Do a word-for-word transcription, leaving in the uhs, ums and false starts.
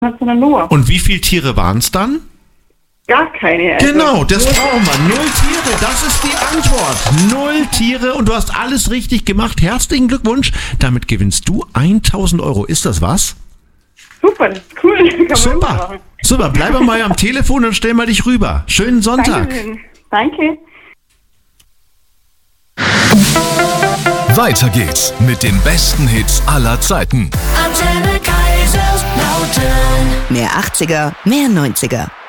sondern nur. Und wie viele Tiere waren es dann? Gar keine. Also Genau, das brauchen wir. Null Tiere, das ist die Antwort. Null Tiere und du hast alles richtig gemacht. Herzlichen Glückwunsch. Damit gewinnst du tausend Euro. Ist das was? Super, das ist cool. Kann man immer Super, machen. super. Bleib mal am Telefon und stell mal dich rüber. Schönen Sonntag. Dankeschön. Danke. Weiter geht's mit den besten Hits aller Zeiten. Antenne Kaiserslautern. Mehr achtziger, mehr neunziger.